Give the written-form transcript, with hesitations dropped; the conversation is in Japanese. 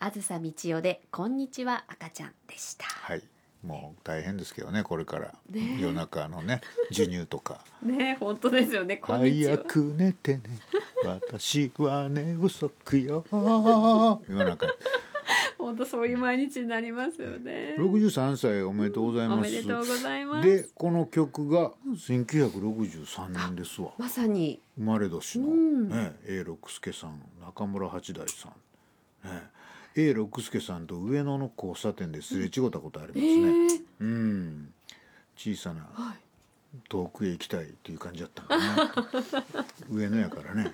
あずさみちよでこんにちは赤ちゃんでした。 はい、もう大変ですけどね、これから夜中のね授乳とかね、本当ですよね。こんにちは。 早く寝てね私は寝不足よ夜中本当そういう毎日になりますよね。 63歳おめでとうございます。 おめでとうございます。 でこの曲が1963年ですわ。 まさに生まれ年の、ね、永六輔さん、中村八大さん、ね、永六輔さんと上野の交差点ですれ違ったことありますね。小さな遠くへ行きたいっていう感じだったのね。上野やからね。